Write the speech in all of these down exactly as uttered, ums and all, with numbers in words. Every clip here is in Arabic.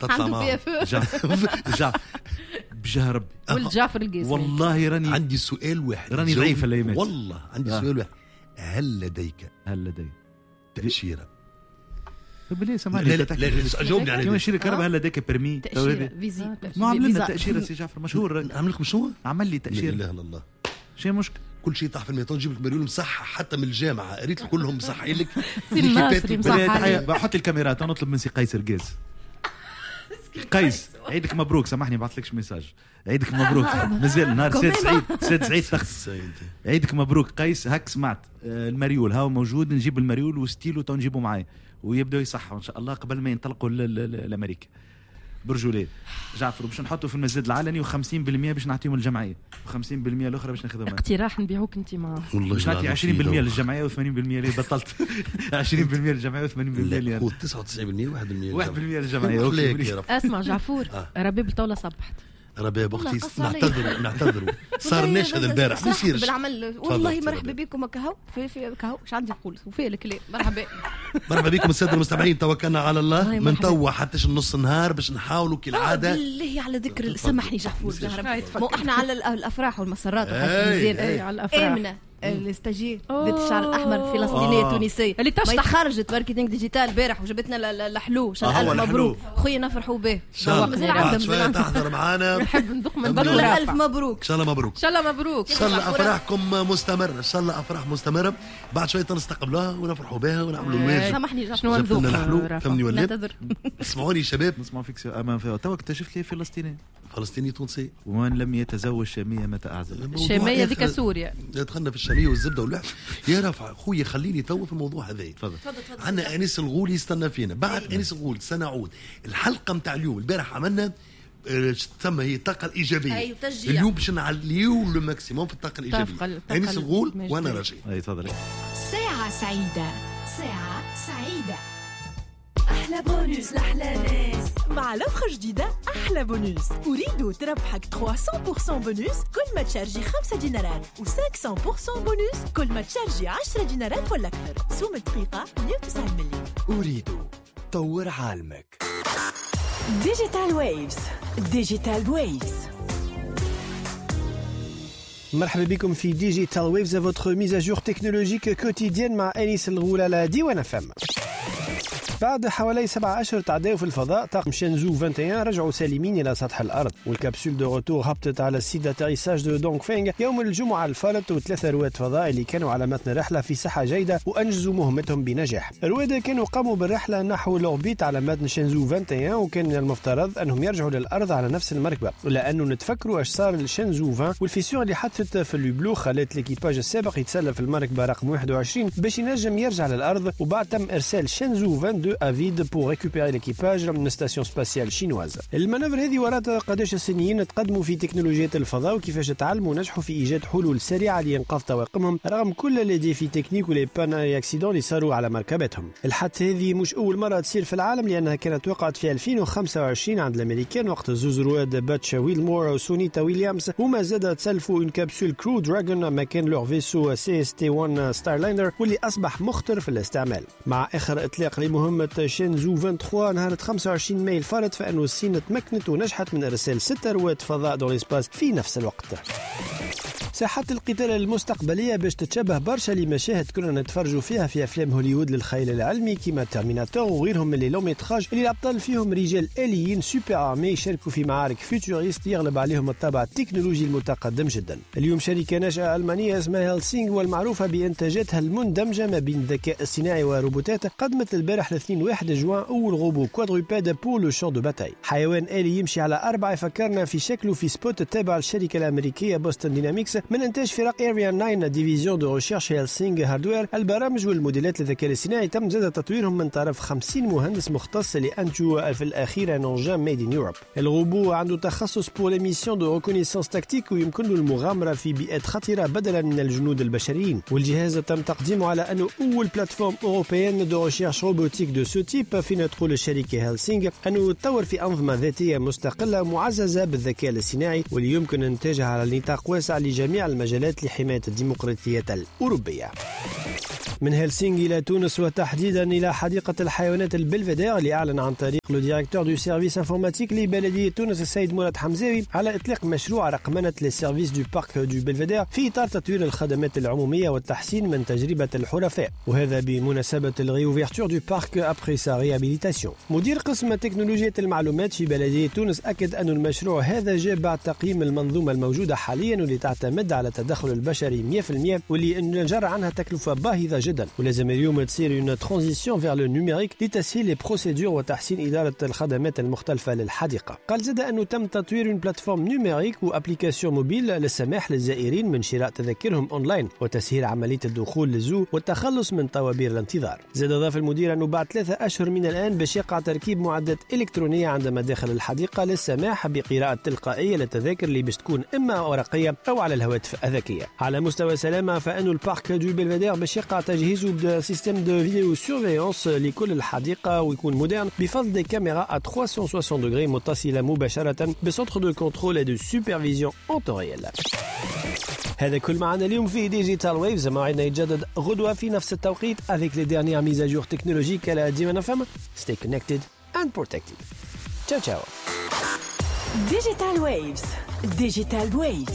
تطلع معه جعفر بجاه ربي والجعفر القيس. والله راني عندي سؤال واحد، راني ضعيف الايامات والله عندي آه. سؤال واحد، هل لديك هل لدي تأشيرة؟ بالله سامحني، لا لا لا جاوبني على كيما شيري كهرباء. هل لديك برمي؟ تأشيرة فيزي. ما عمل لنا تأشيرة سي جعفر مشهور. عمل لكم شنو؟ عمل لي تأشيرة. لا اله الا الله. شيء مشكل كل شيء طاح في الميطان، جيب لك مريول مصحح حتى من الجامعه، قريت كلهم مصححين لك. بحط الكاميرات ونطلب من سي قيصر قيس. قيس عيدك مبروك، سامحني بعث لكش ميساج، عيدك مبروك مازال نهار سيد سعيد سيد سعيد تخص عيدك مبروك قيس. هاك سمعت المريول هاو موجود، نجيب المريول وستيلو تو نجيبه معايا ويبدأ يصحوا ان شاء الله قبل ما ينطلقوا لامريكا برجوليه. جعفر باش نحطه في المزاد العلني وخمسين بالمية باش نعطيهم الجمعيه وخمسين بالمية الاخرى باش ناخذهم. اقتراح نبيعوك انت معاه. باش نعطي عشرين بالمية للجمعيه وثمانين بالمية اللي بطلت. عشرين بالمية للجمعيه وثمانين بالمية اللي هو تسعة وتسعين بالمية واحد بالمية واحد بالمية للجمعيه. اسمع جعفور ربيب الطاوله صبحت. ربيب اختي نعتذروا نعتذروا صارناش هذا البارح ما يصيرش بالعمل. والله مرحبا بكم كهو في في كهو ايش عندي نقول وفي الكلام. مرحبا مرحبا بكم الساده المستمعين، توكلنا على الله من توا حتى النص النهار باش نحاولوا كالعاده. بالله على ذكر سامحني جعفور مو احنا على الافراح والمسرات زين على الافراح امنه الاستاجير ذات الشعر الاحمر فلسطينيه آه. تونسيه اللي تشطح خرجت ماركتينغ ديجيتال البارح وجبتنا الحلو شان آه الف مبروك خويا نفرحوا به شويه تحضر معانا نحب نذوق من برا. الف مبروك ان شاء الله مبروك ان شاء الله مبروك ان شاء الله افراحكم مستمره ان شاء الله افراح مستمره. بعد شويه نستقبلوها ونفرحوا بها ونعملوا الواجب. سامحني شنو نذوق فهمني ولا اسمعوني شباب نسمعوا فيك امام فيها تو اكتشفت لي فلسطيني فلسطيني تونسي ومن لم يتزوج شاميه متى اعزل. الشاميه ذيك سوريا دخلنا في الشاميه والزبده واللحم. يا رفع خويا خليني تو في الموضوع هذا. تفضل. عندنا انيس الغول يستنى فينا. بعد أيه. انيس الغول سنعود الحلقه نتاع اليوم. البارح عملنا تسمى هي الطاقه الايجابيه. أيوة اليوم باش نعليو لو ماكسيموم في الطاقه الايجابيه. انيس الغول وانا راجع. اي تفضلي. ساعه سعيده ساعه سعيده. أحلى بونوس لأحلى ناس مع لفخة جديدة. أحلى بونوس أريد تربحك ثلاثمية بالمية بونوس كل ما تشارجي خمسة دينارات و خمسمية بالمية بونوس كل ما تشارجي عشرة دينارات ولا أكثر. سوم الدقيقة مئة وتسعين مليون. أريد طور عالمك. ديجيتال ويفز. ديجيتال ويفز. مرحبا بكم في ديجيتال ويفز votre mise à jour technologique quotidienne مع أنيس الغول على ديوان فم. بعد حوالي سبعة أشهر تعداو في الفضاء طاقم شانزو واحد وعشرين رجعوا سالمين إلى سطح الأرض، والكبسول دو روتور هبطت على السيد اتريساج دو دونغ فينغ يوم الجمعة الفارط، وثلاثة رواد فضاء اللي كانوا على متن الرحلة في صحة جيدة وأنجزوا مهمتهم بنجاح. الرواد كانوا قاموا بالرحلة نحو الأوربيت على متن شانزو واحد وعشرين، وكان من المفترض أنهم يرجعوا للأرض على نفس المركبة، لأنه نتفكروا اش صار لشانزو عشرين والفيسور اللي حدثت في اليوبلو خلت الإكيباج السابق يتسلى في المركبة رقم واحد وعشرين باش ينجم يرجع للأرض، وبعد تم إرسال شانزو اثنين وعشرين à vide pour récupérer l'équipage من ستاسيون سباسيال شينواز. المنافر هذه ورات قداش الصينيين تقدموا في تكنولوجيات الفضاء وكيفاش تعلموا ونجحوا في إيجاد حلول سريعة لإنقاذ طواقمهم رغم كل لي ديفي تكنيك ولي بان اكسيدون اللي صاروا على مركباتهم. الحادثة هذه مش أول مرة تصير في العالم، لأنها كانت وقعت في ألفين وخمسة وعشرين عند الأمريكان وقت زوز رواد باتش ويلمور وسونيتا ويليامز، هما زاد تسلفوا اون كابسول كرو دراجون مكان لور فيسو سي اس تي واحد ستارلاينر واللي أصبح مخطر في الاستعمال. مع آخر إطلاق لمهمة شانزو ثلاثة وعشرين نهار خمسة وعشرين ماي الفارط، فإنه الصين تمكنت ونجحت من إرسال ستة رواد فضاء دون ليسباس في نفس الوقت. ساحات القتال المستقبلية باش تتشبه برشا لمشاهد كنا نتفرجوا فيها في أفلام هوليوود للخيال العلمي كيما تيرميناتور وغيرهم من لي لوميتراج اللي الأبطال فيهم رجال آليين سوبر أرمي يشاركوا في معارك فيوتوريست يغلب عليهم الطابع التكنولوجي المتقدم جدا. اليوم شركة ناشئة ألمانية اسمها هيلسينغ والمعروفة بإنتاجاتها المندمجة ما بين الذكاء الصناعي وروبوتات قدمت البارح الاثنين واحد جوان أول روبو كوادروباد بور لو شون دو باتاي، حيوان آلي يمشي على أربعة يفكرنا في شكله في سبوت تابع الشركة الأمريكية بوستون ديناميكس من إنتاج فرق إيريان تسعة ديفيزيون دو ريشيرش هيلسينغ هاردوير. البرامج والموديلات الذكاء الصناعي تم زاد تطويرهم من طرف خمسين مهندس مختص اللي أنتجوا في الأخير ان انجان ميد ان يوروب. الروبو عنده تخصص بور ليميسيون دو ريكونيسانس تاكتيك ويمكن له المغامرة في بيئات خطيرة بدلا من الجنود البشريين، والجهاز تم تقديمه على أنه أول بلاتفورم أوروبيين دو ريشيرش روبوتيك دو سو تيب. فينا تقول الشركة هيلسينغ أنه تطور في أنظمة ذاتية مستقلة معززة بالذكاء الصناعي واللي يمكن إنتاجها على نطاق واسع لجميع المجالات لحماية الديمقراطية الأوروبية. من هلسنكي إلى تونس وتحديدا إلى حديقة الحيوانات البلفيدير اللي أعلن عن طريق لو ديريكتور دو سيرفيس انفورماتيك لبلدية تونس السيد مراد حمزاوي على إطلاق مشروع رقمنة لي سيرفيس دو بارك دو بلفيدير في إطار تطوير الخدمات العمومية والتحسين من تجربة الحرفاء، وهذا بمناسبة الريوفيرتور دو بارك أبري سا ريابيليتاسيون. مدير قسم تكنولوجيا المعلومات في بلدية تونس أكد أن المشروع هذا جاء بعد تقييم المنظومة الموجودة حاليا واللي تعتمد على التدخل البشري مية بالمية واللي نجر عنها تكلفة باهظة جدا، ولازم اليوم تصير اون ترانزيسيون فير لو نوميريك لتسهيل لي بروسيدور وتحسين إدارة الخدمات المختلفة للحديقة. قال زاد أنه تم تطوير اون بلاتفورم نوميريك وابليكاسيون موبيل للسماح للزائرين من شراء تذكرهم اونلاين وتسهيل عملية الدخول للزو والتخلص من طوابير الانتظار. زاد ضاف المدير أنه بعد ثلاثة أشهر من الآن باش يقع تركيب معدات إلكترونية عند مداخل الحديقة للسماح بقراءة تلقائية للتذاكر اللي باش تكون إما ورقية أو على الهواتف الذكية. على مستوى سلامة فإن البارك دو بلفيدير باش يقع تجهيزه بسيستم دو فيديو سيرفيونس لكل الحديقة ويكون مودرن بفضل دي كاميرا à ثلاثمية وستين دوغري متصلة مباشرة بسنتر دو كنترول et de supervision en temps réel. هذا كل معنا اليوم في ديجيتال ويفز، موعدنا يتجدد غدوة في نفس التوقيت avec les dernières mises à jour technologiques على ديوان اف ام. Stay connected and protected. Ciao ciao. Digital Waves. Digital Waves.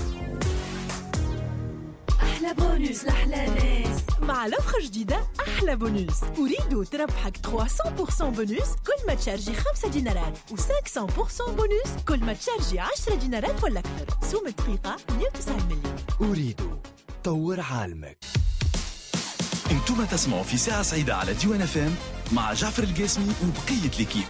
أحلى بونوس لأحلى ناس. مع لوفر جديدة أحلى بونوس. أريد تربحك ثلاثمية بالمية بونوس كل ما تشارجي خمسة دينارات و500% بونوس كل ما تشارجي عشرة دينارات ولا أكثر. سوم دقيقة مية وتسعين مليون. أريد طور عالمك. انتم تسمعوا في ساعة سعيدة على ديوان اف ام مع جعفر القاسمي وبقية الكيب.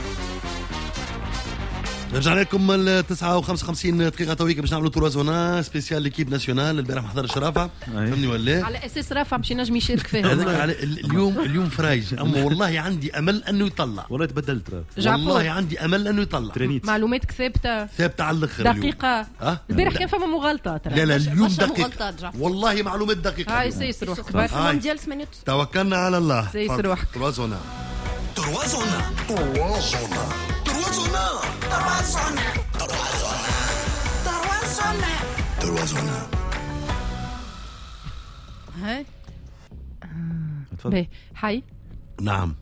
رجعنا لكم التسعة وخمسة وخمسين دقيقة تويك باش نعملوا تروازونا سبيسيال ليكيب ناسيونال. البارح ما حضرش رافع فهمني ولا على اساس رافع مش نجم يشارك فيها. هذاك على اليوم اليوم فرايج اما والله عندي امل انه يطلع. والله تبدلت والله عندي امل انه يطلع. معلوماتك ثابته ثابته على الاخر دقيقه. البارح كان فما مغالطات. لا لا اليوم دقيقه والله معلومات دقيقه. هاي سيس روحك مونديال ثمانية توكلنا على الله. سيس روحك. تروازونا تروازونا تروازونا تروازونا تروازونا تروازونا تروازونا. هاي باهي حي. نعم.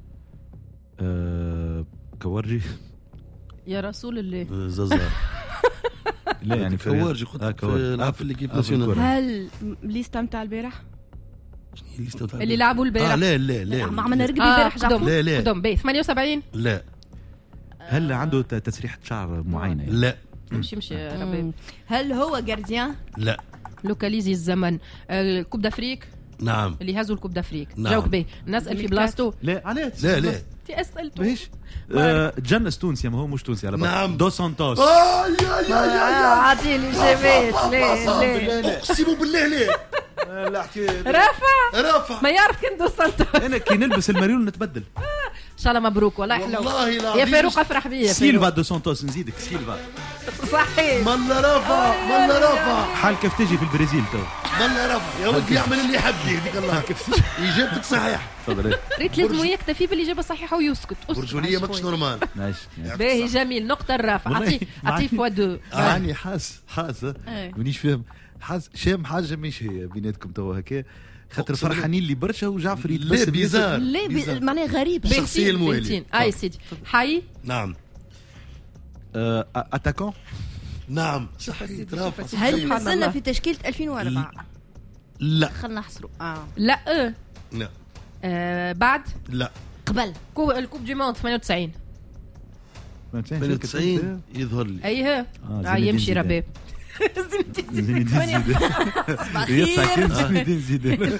أه... كورجي يا رسول الله. زازار لا يعني كورجي خد نلعب في ليكيب ناسيونال. هل ليست نتاع البارح اللي لعبوا البارح؟ آه لا لا لا ما عملنا رقبي البارح آه لا لا قدام باهي ثمانية وسبعين. لا هل عنده تسريحة شعر معينة يعني؟ لا امشي امشي يا ربي. هل هو جارديان؟ لا. لوكاليزي الزمن. الكوب دافريك. نعم. اللي هازوا الكوب دافريك. نعم. جاوب به نسأل في بلاصتو. لا علاش؟ لا لا في اسئلته. باهيش تجنس تونسي ما هو مش تونسي على بالك. نعم. دو سانتوس. اه يا يا يا عادي الاجابات. لا لا اقسم بالله لا. لا حكي رافع رافع ما يعرف كان دو سانتوس. انا كي نلبس الماريول نتبدل. ان شاء الله مبروك والله حلو. والله العظيم يا فاروق افرح بيا. سيلفا دو سانتوس نزيدك سيلفا. صحيح. ملا رافع ملا رافع حال كيف تجي في البرازيل تو. ملا رافع يا ولدي يعمل اللي يحب يهديك الله. كيف اجابتك صحيح. تفضل. ريت لازم يكتفي بالاجابه الصحيحه ويسكت. برجوليه ماكش نورمال. ماشي باهي جميل. نقطه الرافع. اعطيه اعطيه فوا دو. يعني حاس حاس مانيش فاهم حاس شام حاجه مش هي بيناتكم تو هكا خاطر فرحانين اللي برشا وجعفر لا بيزار. لا معناها غريب. الشخصيه المواليه. اي سيدي حي. نعم. اتاكون. نعم صحيح رافع. هل مازلنا في تشكيلة ألفين وأربعة؟ لا. خلنا نحصروا. اه لا. لا. آه بعد. لا. قبل كو الكوب دو موند ثمانية وتسعين. ثمانية وتسعين يظهر لي. ايها آه يمشي ربي. زين زيدان يطلع كان زين زيدان.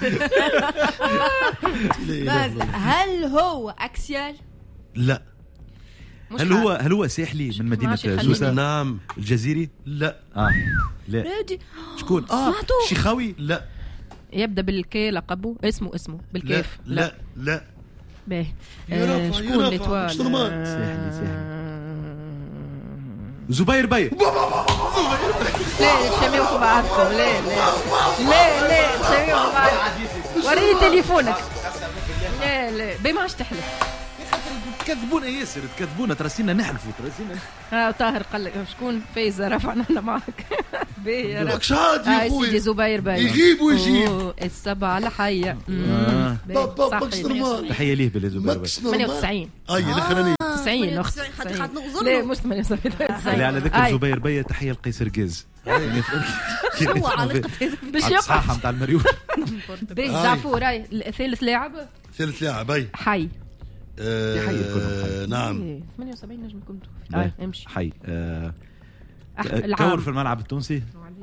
هل هو اكسيال؟ لا. هل هو هل هو ساحلي من مدينة سوسة؟ نعم. الجزيري؟ لا. اه لا. شكون؟ اه شيخاوي؟ لا. يبدا بالكي لقبه اسمه اسمه بالكيف. لا لا لا. باهي شكون ليتوال؟ ساحلي ساحلي. زبير بير. لا تشميوا في بعضكم. لا لا لا لا تشميوا في بعض. وريني تليفونك. لا لا بي ما عادش تحلف. تكذبونا ياسر تكذبونا ترسينا نحلفوا ترسينا. اه طاهر قال لك شكون فايزه رفعنا احنا معك. باهي يا ماكش عادي يا خويا. سيدي زبير باهي يغيب ويجيب السبعه الحيه. ماكش نورمال. تحيه ليه بلي زبير. ثمانية وتسعين اي الاخرانيه تسعين اخت حد نغزر لا مش ثمانية وتسعين. اللي على ذكر زبير بيه تحيه لقيصر جاز. هو علاقه باش يقع نتاع المريول. باهي جعفور راي ثالث لاعب ثالث لاعب اي حي. آه نعم ثمانية وسبعين نجم كنت اه امشي حي. آه كور في الملعب التونسي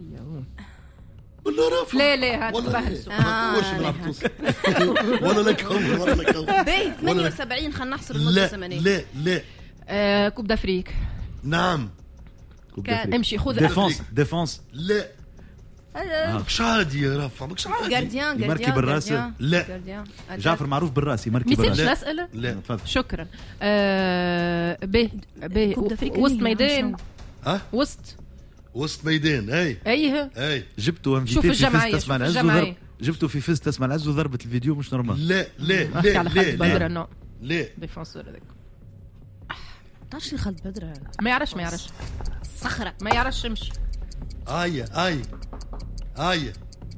ولا رافع لا لا هذا بهلس واش الملعب التونسي ولا لك ولا لك باهي ثمانية وسبعين خلينا نحصر المده الزمنيه. لا لا لا كوب دافريك. نعم امشي خذ ديفونس ديفونس. لا ماكش عادي يا رافع ماكش عادي. جارديان يمركي بالراس. لا جعفر معروف بالراس يمركي بالراس. ميسالش الاسئله. لا شكرا. باهي باهي وسط ميدان. ها وسط وسط ميدان اي اييه اي جبتوا انفيتي في فيس تسمع العز وضرب جبتوا في فيس تسمع العز وضربت الفيديو مش نورمال. لا لا لا لا لا لا ديفونسور هذاك تعرفش خالد بدر ما يعرفش ما يعرفش صخره ما يعرفش يمشي. اي اي اي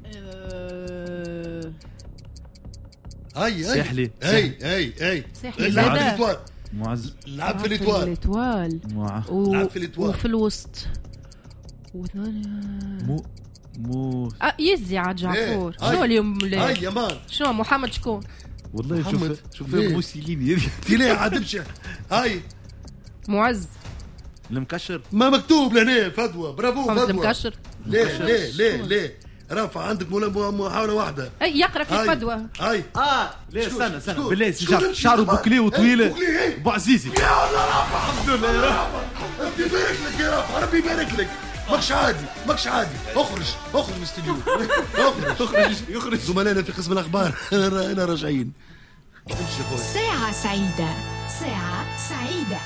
اي ساحلي اي اي اي ساحلي لعب في الاتوال معز لعب في الاتوال الاتوال لعب في الاتوال وفي الوسط مو مو اه يزي عاد جعفور. شنو اليوم اي يا مان شنو محمد شكون والله شوف شوف موسيليني تي عاد امشي هاي معز المكشر ما مكتوب لهنا فدوى برافو فدوى المكشر. لا لا لا لا رافع عندك محاولة واحدة. اي يقرا في فدوى. اي اه لا استنى استنى بالله شعره بوكلي وطويله بو عزيزي. يا الله رافع الحمد لله يا رافع ربي يبارك لك يا رافع ربي يبارك لك. ماكش عادي ماكش عادي اخرج اخرج من الاستديو اخرج اخرج يخرج زملائنا في قسم الاخبار انا راجعين. ساعة سعيدة ساعة سعيدة.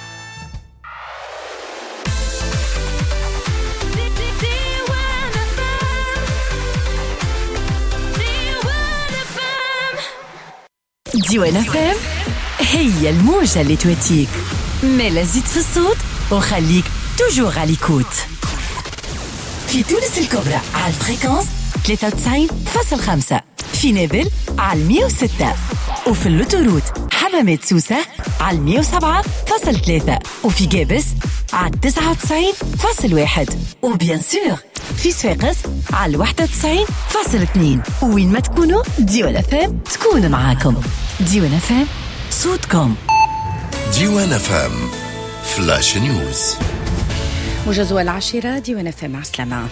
ديوان اف ام هي الموجة اللي تواتيك مالا زيد في الصوت وخليك توجور على ليكوت. في تونس الكبرى على الفريكونس ثلاثة وتسعين فاصل خمسة، في نابل على مية وستة، وفي اللوتوروت حمامات سوسة على مية وسبعة فاصل ثلاثة، وفي جابس على تسعة وتسعين فاصل واحد، وبيان سور في صفاقس على واحد وتسعين فاصل اثنين. وين ما تكونوا ديوان اف ام تكون معاكم. ديوان اف ام صوتكم. ديوان اف ام فلاش نيوز. موجز العاشرة ديوان اف ام. مع السلامة.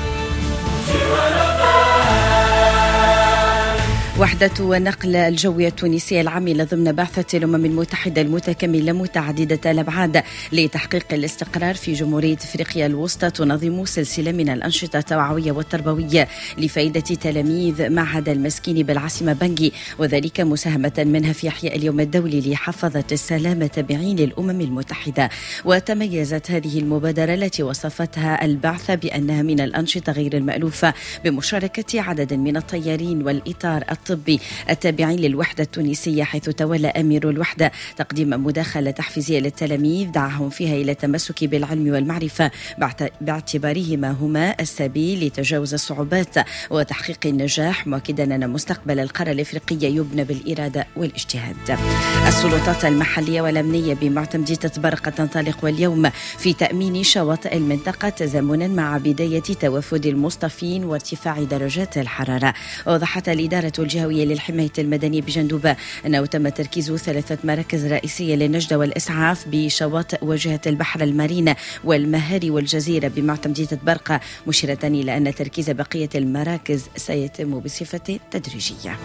وحدة النقل الجوي التونسية العاملة ضمن بعثة الأمم المتحدة المتكاملة متعددة الأبعاد لتحقيق الاستقرار في جمهورية أفريقيا الوسطى تنظم سلسلة من الأنشطة التوعوية والتربوية لفائدة تلاميذ معهد المسكين بالعاصمة بانجي، وذلك مساهمة منها في إحياء اليوم الدولي لحفظة السلام التابعين للأمم المتحدة. وتميزت هذه المبادرة التي وصفتها البعثة بأنها من الأنشطة غير المألوفة بمشاركة عدد من الطيارين والإطار الطبي التابعين للوحدة التونسية، حيث تولى أمير الوحدة تقديم مداخلة تحفيزية للتلاميذ دعاهم فيها إلى التمسك بالعلم والمعرفة باعتبارهما هما السبيل لتجاوز الصعوبات وتحقيق النجاح، مؤكدا أن مستقبل القارة الإفريقية يبنى بالإرادة والاجتهاد. السلطات المحلية والأمنية بمعتمدية برقة تنطلق اليوم في تأمين شواطئ المنطقة تزامنا مع بداية توافد المصطفين وارتفاع درجات الحرارة. وضحت الإدارة الجهوية للحماية المدنية بجندوبة أنه تم تركيز ثلاثة مراكز رئيسية للنجدة والإسعاف بشواطئ وجهة البحر المارينا والمهاري والجزيرة بمعتمدية برقة، مشيرة إلى أن تركيز بقية المراكز سيتم بصفة تدريجية.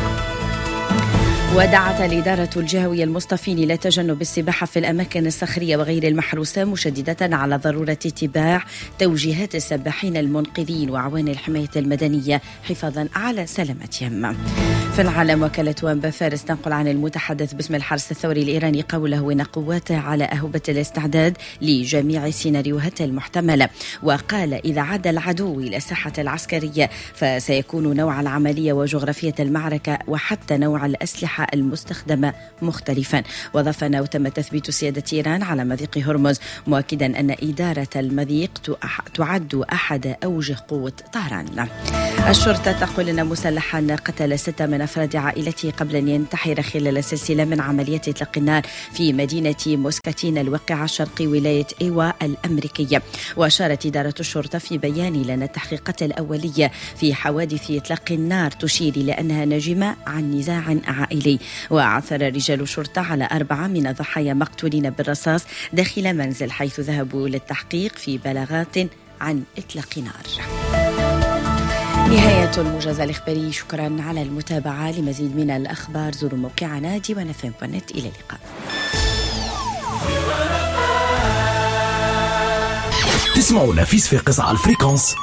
ودعت الإدارة الجهوية المصطفين إلى تجنب السباحة في الأماكن الصخرية وغير المحروسة، مشددة على ضرورة اتباع توجيهات السباحين المنقذين وعوان الحماية المدنية حفاظا على سلامتهم. في العالم، وكالة وانبا فارس تنقل عن المتحدث باسم الحرس الثوري الإيراني قوله إن قواته على أهبة الاستعداد لجميع السيناريوهات المحتملة، وقال إذا عاد العدو إلى الساحة العسكرية فسيكون نوع العملية وجغرافية المعركة وحتى نوع الأسلحة الأسلحة المستخدمة مختلفا. وأضاف أنه تم تثبيت سيادة إيران على مضيق هرمز، مؤكدا أن إدارة المضيق تعد أحد أوجه قوة طهران. الشرطة تقول أن مسلحا قتل ستة من أفراد عائلته قبل أن ينتحر خلال سلسلة من عمليات إطلاق النار في مدينة موسكاتين الواقعة شرقي ولاية إيوا الأمريكية. وأشارت إدارة الشرطة في بيان لأن التحقيقات الأولية في حوادث إطلاق النار تشير إلى أنها ناجمة عن نزاع عائلي. وعثر رجال الشرطة على أربعة من الضحايا مقتولين بالرصاص داخل منزل، حيث ذهبوا للتحقيق في بلاغات عن إطلاق نار. نهاية الموجز الإخباري، شكرا على المتابعة. لمزيد من الأخبار زوروا موقعنا ديوان اف ام دوت نت. إلى اللقاء. تسمعوا نفيس في قصة على الفريكونس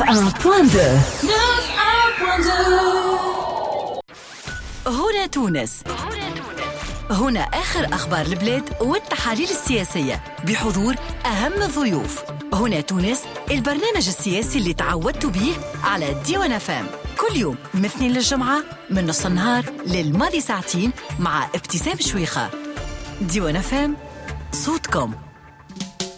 هنا تونس. هنا آخر أخبار البلاد والتحاليل السياسية بحضور أهم الضيوف. هنا تونس، البرنامج السياسي اللي تعودتوا به على ديوان اف ام، كل يوم من اثنين للجمعة من نص النهار للماضي ساعتين مع ابتسام شويخة. ديوان اف ام، صوتكم.